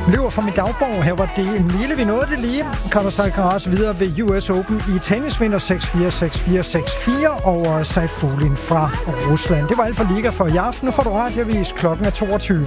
Løber fra min dagbog. Her var det Emilie, vi nåede det lige. Carlos Alcaraz videre ved US Open i tennis, vinder 6-4, 6-4, 6-4 over Saifulin fra Rusland. Det var alt for Liga for i aften. Nu får du radioavis. Klokken er 22.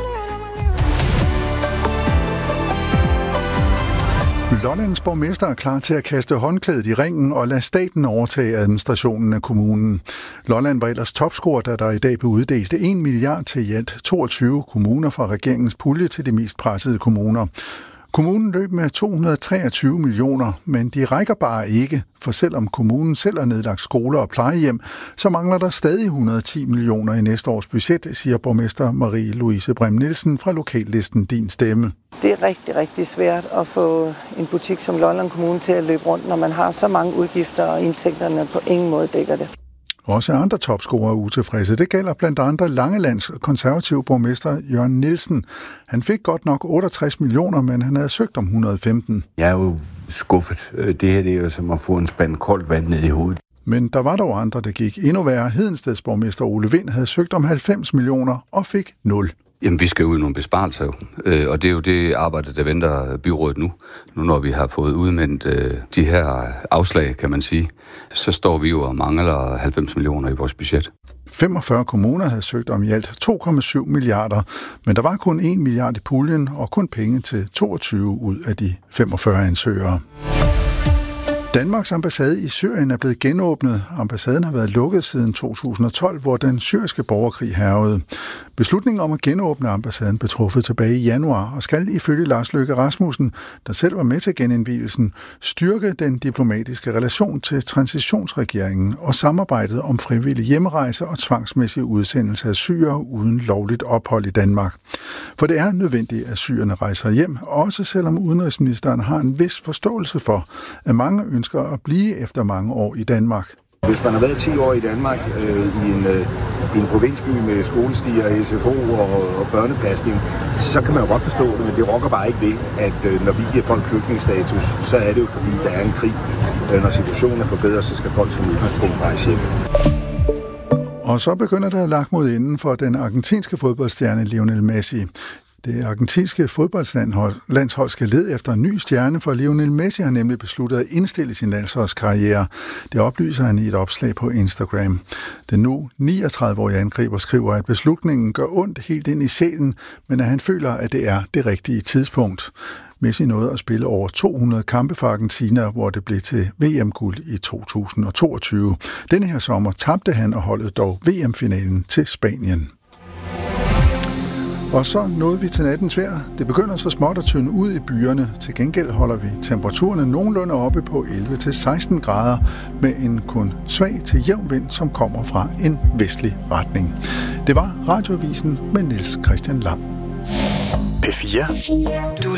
Lollands borgmester er klar til at kaste håndklædet i ringen og lade staten overtage administrationen af kommunen. Lolland var ellers topscorer, da der i dag blev uddelt 1 milliard til i alt 22 kommuner fra regeringens pulje til de mest pressede kommuner. Kommunen løb med 223 millioner, men de rækker bare ikke, for selvom kommunen selv har nedlagt skoler og plejehjem, så mangler der stadig 110 millioner i næste års budget, siger borgmester Marie-Louise Brem Nielsen fra lokallisten Din Stemme. Det er rigtig, rigtig svært at få en butik som Lolland Kommune til at løbe rundt, når man har så mange udgifter, og indtægterne på ingen måde dækker det. Også andre topscorere er utilfredse. Det gælder blandt andre Langelands konservative borgmester Jørgen Nielsen. Han fik godt nok 68 millioner, men han havde søgt om 115. Jeg er jo skuffet. Det her det er jo som at få en spand koldt vand ned i hovedet. Men der var dog andre, der gik endnu værre. Hedensteds borgmester Ole Vind havde søgt om 90 millioner og fik 0. Jamen, vi skal ud i nogle besparelser, og det er jo det arbejde, der venter byrådet nu når vi har fået udmeldt de her afslag, kan man sige, så står vi jo og mangler 90 millioner i vores budget. 45 kommuner havde søgt om i alt 2,7 milliarder, men der var kun 1 milliard i puljen og kun penge til 22 ud af de 45 ansøgere. Danmarks ambassade i Syrien er blevet genåbnet. Ambassaden har været lukket siden 2012, hvor den syriske borgerkrig hærgede. Beslutningen om at genåbne ambassaden blev truffet tilbage i januar og skal ifølge Lars Løkke Rasmussen, der selv var med til genindvielsen, styrke den diplomatiske relation til transitionsregeringen og samarbejdet om frivillig hjemrejse og tvangsmæssig udsendelse af syrere uden lovligt ophold i Danmark. For det er nødvendigt, at syrerne rejser hjem, også selvom udenrigsministeren har en vis forståelse for, at mange ønsker at blive efter mange år i Danmark. Hvis man har været 10 år i Danmark i en provinsby med skolestier, SFO og børnepasning, så kan man jo godt forstå det, men det rokker bare ikke ved, at når vi giver folk flygtningestatus, så er det jo fordi, der er en krig. Når situationen er forbedret, så skal folk som udgangspunkt rejse hjem. Og så begynder der at lagt mod inden for den argentinske fodboldstjerne Lionel Messi. Det argentinske fodboldlandshold skal lede efter en ny stjerne, for Lionel Messi har nemlig besluttet at indstille sin landsholdskarriere. Det oplyser han i et opslag på Instagram. Den nu 39-årige angriber skriver, at beslutningen gør ondt helt ind i sjælen, men at han føler, at det er det rigtige tidspunkt. Messi nåede at spille over 200 kampe for Argentina, hvor det blev til VM-guld i 2022. Denne her sommer tabte han og holdet dog VM-finalen til Spanien. Og så nåede vi til nattens vejr. Det begynder så småt at tynde ud i byerne. Til gengæld holder vi temperaturerne nogenlunde oppe på 11-16 grader med en kun svag til jævn vind, som kommer fra en vestlig retning. Det var Radioavisen med Niels Christian Lang. P4.